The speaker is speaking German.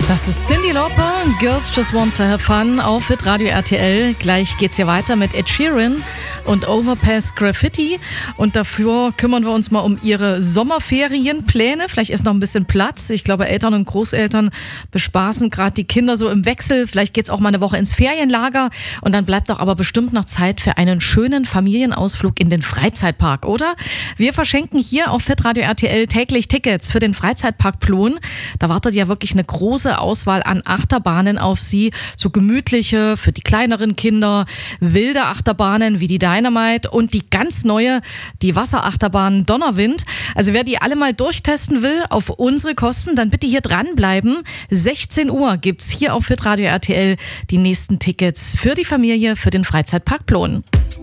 Das ist Cyndi Lauper, Girls Just Want to Have Fun auf Hitradio RTL. Gleich geht's hier weiter mit Ed Sheeran und Overpass Graffiti. Und dafür kümmern wir uns mal um ihre Sommerferienpläne. Vielleicht ist noch ein bisschen Platz. Ich glaube, Eltern und Großeltern bespaßen gerade die Kinder so im Wechsel. Vielleicht geht's auch mal eine Woche ins Ferienlager. Und dann bleibt doch aber bestimmt noch Zeit für einen schönen Familienausflug in den Freizeitpark, oder? Wir verschenken hier auf Hitradio RTL täglich Tickets für den Freizeitpark Plon. Da wartet ja wirklich eine große Auswahl an Achterbahnen auf Sie. So gemütliche für die kleineren Kinder, wilde Achterbahnen wie die Dynamite und die ganz neue, die Wasserachterbahn Donnerwind. Also wer die alle mal durchtesten will, auf unsere Kosten, dann bitte hier dranbleiben. 16 Uhr gibt's hier auf Hitradio RTL die nächsten Tickets für die Familie für den Freizeitpark Plon.